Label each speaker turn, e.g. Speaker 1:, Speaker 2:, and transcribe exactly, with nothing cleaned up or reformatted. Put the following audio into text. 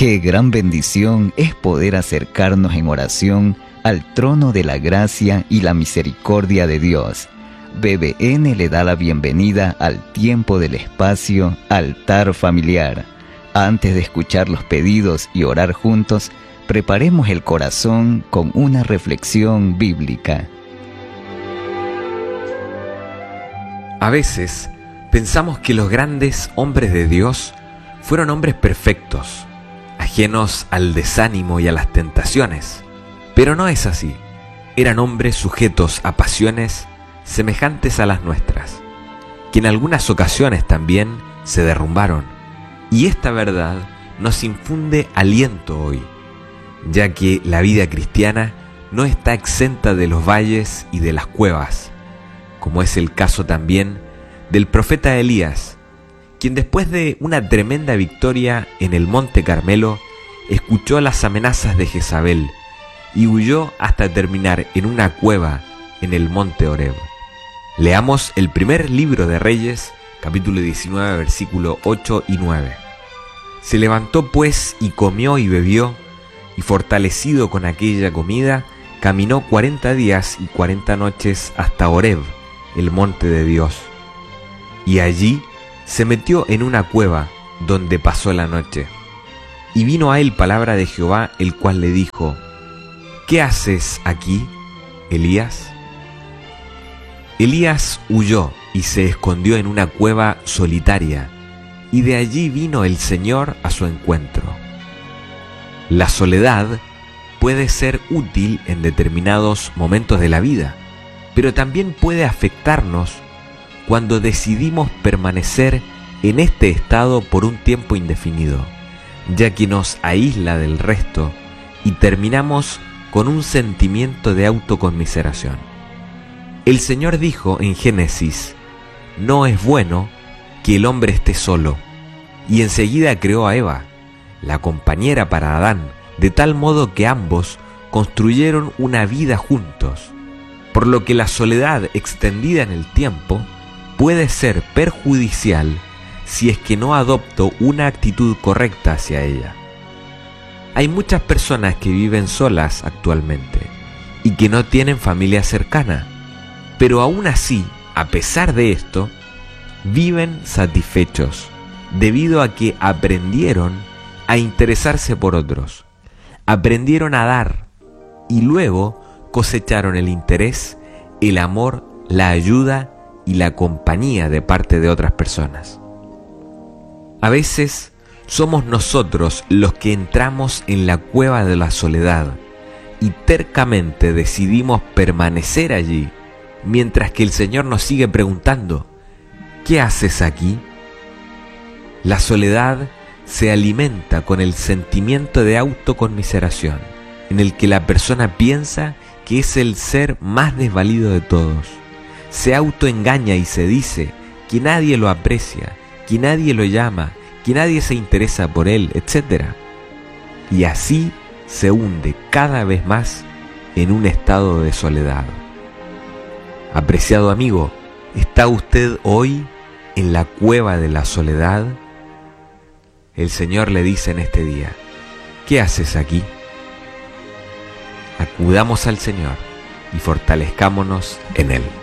Speaker 1: Qué gran bendición es poder acercarnos en oración al trono de la gracia y la misericordia de Dios. B B N le da la bienvenida al tiempo del espacio Altar Familiar. Antes de escuchar los pedidos y orar juntos, preparemos el corazón con una reflexión bíblica.
Speaker 2: A veces pensamos que los grandes hombres de Dios fueron hombres perfectos, ajenos al desánimo y a las tentaciones. Pero no es así. Eran hombres sujetos a pasiones semejantes a las nuestras, que en algunas ocasiones también se derrumbaron. Y esta verdad nos infunde aliento hoy, ya que la vida cristiana no está exenta de los valles y de las cuevas, como es el caso también del profeta Elías, quien después de una tremenda victoria en el Monte Carmelo, escuchó las amenazas de Jezabel y huyó hasta terminar en una cueva en el Monte Horeb. Leamos el primer libro de Reyes, capítulo diecinueve, versículo ocho y nueve. Se levantó pues y comió y bebió, y fortalecido con aquella comida, caminó cuarenta días y cuarenta noches hasta Horeb, el monte de Dios. Y allí se metió en una cueva, donde pasó la noche. Y vino a él palabra de Jehová, el cual le dijo: ¿Qué haces aquí, Elías? Elías huyó y se escondió en una cueva solitaria, y de allí vino el Señor a su encuentro. La soledad puede ser útil en determinados momentos de la vida, pero también puede afectarnos cuando decidimos permanecer en este estado por un tiempo indefinido, ya que nos aísla del resto y terminamos con un sentimiento de autoconmiseración. El Señor dijo en Génesis: no es bueno que el hombre esté solo, y enseguida creó a Eva, la compañera para Adán, de tal modo que ambos construyeron una vida juntos, por lo que la soledad extendida en el tiempo puede ser perjudicial si es que no adopto una actitud correcta hacia ella. Hay muchas personas que viven solas actualmente y que no tienen familia cercana, pero aún así, a pesar de esto, viven satisfechos debido a que aprendieron a interesarse por otros, aprendieron a dar y luego cosecharon el interés, el amor, la ayuda y la compañía de parte de otras personas. A veces somos nosotros los que entramos en la cueva de la soledad y tercamente decidimos permanecer allí, mientras que el Señor nos sigue preguntando: ¿qué haces aquí? La soledad se alimenta con el sentimiento de autoconmiseración, en el que la persona piensa que es el ser más desvalido de todos. Se autoengaña y se dice que nadie lo aprecia, que nadie lo llama, que nadie se interesa por él, etcétera. Y así se hunde cada vez más en un estado de soledad. Apreciado amigo, ¿está usted hoy en la cueva de la soledad? El Señor le dice en este día: ¿qué haces aquí? Acudamos al Señor y fortalezcámonos en Él.